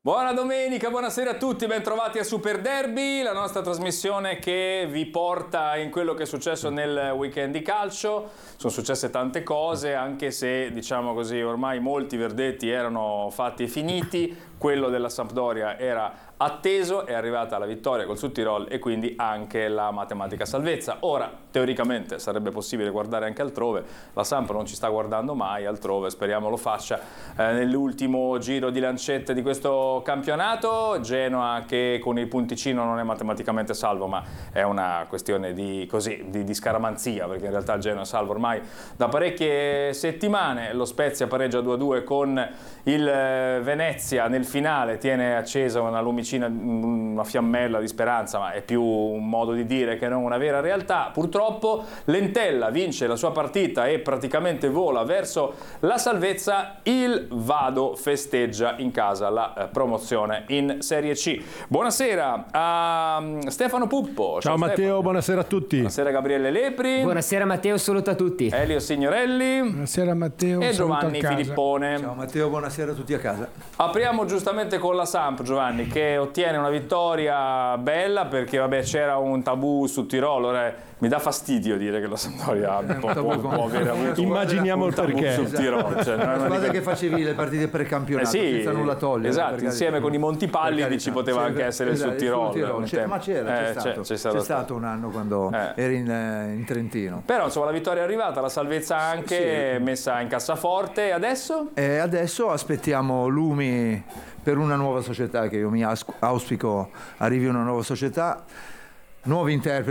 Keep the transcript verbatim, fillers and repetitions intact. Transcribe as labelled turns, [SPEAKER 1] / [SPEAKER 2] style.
[SPEAKER 1] Buona domenica, buonasera a tutti, ben trovati a Super Derby, la nostra trasmissione che vi porta in quello che è successo nel weekend di calcio. Sono successe tante cose, anche se, diciamo così, ormai molti verdetti erano fatti e finiti. Quello della Sampdoria era atteso, è arrivata la vittoria col Südtirol e quindi anche la matematica salvezza. Ora, teoricamente, sarebbe possibile guardare anche altrove, la Samp non ci sta guardando mai altrove, speriamo lo faccia eh, nell'ultimo giro di lancette di questo campionato. Genoa che con il punticino non è matematicamente salvo, ma è una questione di, così, di, di scaramanzia, perché in realtà il Genoa è salvo ormai da parecchie settimane. Lo Spezia pareggia due a due con il Venezia, nel finale tiene accesa una lumicina, una fiammella di speranza, ma è più un modo di dire che non una vera realtà. Purtroppo l'Entella vince la sua partita e praticamente vola verso la salvezza. Il Vado festeggia in casa la promozione in Serie C. Buonasera a Stefano Puppo.
[SPEAKER 2] Ciao, Ciao Matteo, Stefano. Buonasera a tutti.
[SPEAKER 1] Buonasera Gabriele Lepri.
[SPEAKER 3] Buonasera Matteo, saluto a tutti.
[SPEAKER 1] Elio Signorelli.
[SPEAKER 4] Buonasera Matteo.
[SPEAKER 1] E Giovanni Filippone.
[SPEAKER 5] Ciao Matteo, buonasera a tutti a casa.
[SPEAKER 1] Apriamo giustamente con la Samp, Giovanni, che ottiene una vittoria bella perché vabbè c'era un tabù su Tirolo. Ora mi dà fastidio dire che la Sampdoria può, può, può avere avuto
[SPEAKER 2] immaginiamo il perché
[SPEAKER 1] sul Tirolo, cioè,
[SPEAKER 5] la squadra che facevi le partite precampionato eh sì, senza nulla togliere,
[SPEAKER 1] esatto, insieme con i Montipallidi ci poteva anche essere il
[SPEAKER 5] esatto,
[SPEAKER 1] Südtirol,
[SPEAKER 5] Tirolo. C'è, ma c'era,
[SPEAKER 1] eh,
[SPEAKER 5] c'è, stato, c'è, c'è, c'è stato un anno quando eh. eri in, in Trentino.
[SPEAKER 1] Però insomma la vittoria è arrivata, la salvezza anche sì. messa in cassaforte. E adesso?
[SPEAKER 5] E adesso aspettiamo lumi per una nuova società, che io mi auspico arrivi una nuova società, nuovi interpreti.